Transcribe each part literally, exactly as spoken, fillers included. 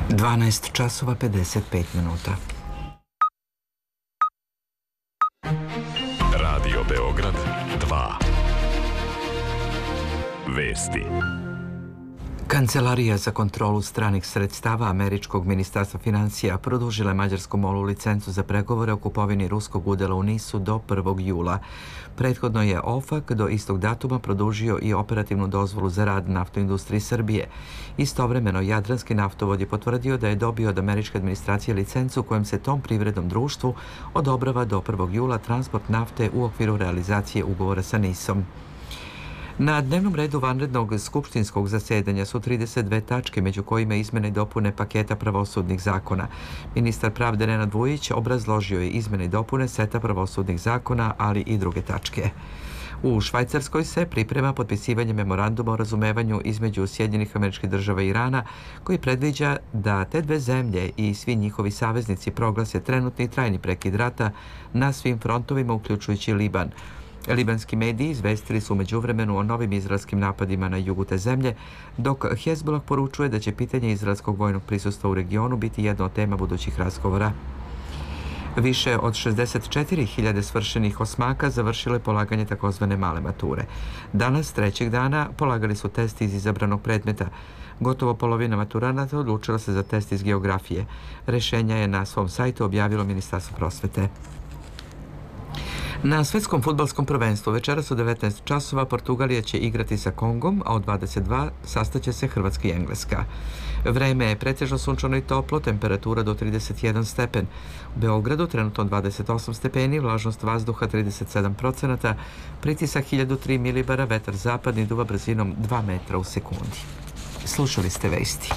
dvanaest časova pedeset pet minuta. Radio Beograd dva. Vesti. Kancelarija za kontrolu stranih sredstava Američkog ministarstva finansija produžila je mađarsku MOL-u licencu za pregovore o kupovini ruskog udela u NIS-u do prvog jula. Prethodno je OFAC do istog datuma produžio i operativnu dozvolu za rad naftoindustriji Srbije. Istovremeno, Jadranski naftovod je potvrdio da je dobio od američke administracije licencu kojom se tom privrednom društvu odobrava do prvog jula transport nafte u okviru realizacije ugovora sa NIS-om. Na dnevnom redu vanrednog skupštinskog zasedanja su trideset dve tačke, među kojima izmene i dopune paketa pravosudnih zakona. Ministar pravde Nenad Vujić obrazložio je izmene i dopune seta pravosudnih zakona, ali i druge tačke. U Švajcarskoj se priprema potpisivanje memoranduma o razumevanju između Sjedinjenih Američkih Država i Irana, koji predviđa da te dve zemlje i svi njihovi saveznici proglase trenutni i trajni prekid rata na svim frontovima, uključujući Liban. Libanski mediji izvestili su u međuvremenu o novim izraelskim napadima na jugu te zemlje, dok Hezbollah poručuje da će pitanje izraelskog vojnog prisustva u regionu biti jedna od tema budućih razgovora. Više od šezdeset četiri hiljade svršenih osmaka završilo je polaganje takozvane male mature. Danas, trećeg dana, polagali su test iz izabranog predmeta. Gotovo polovina maturanata odlučila se za test iz geografije. Rešenja je na svom sajtu objavilo Ministarstvo prosvete. Na svetskom fudbalskom prvenstvu večeras u devetnaest časova Portugalija će igrati sa Kongom, a u dvadeset dva sastaće se Hrvatska i Engleska. Vreme je pretežno sunčano i toplo, temperatura do trideset jedan stepen. U Beogradu trenutno dvadeset osam stepeni, vlažnost vazduha trideset sedam procenata, pritisak hiljadu tri milibara, vetar zapadni duva brzinom dva metra u sekundi. Slušali ste vesti.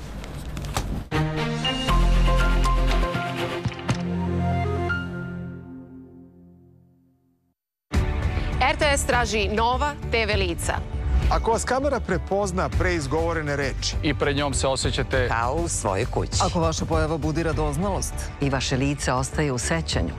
R T S traži nova te ve lica. Ako vas kamera prepozna pre izgovorene reči i pred njom se osjećate kao u svojoj kući. Ako vaša pojava budi radoznalost i vaše lice ostaje u sećanju.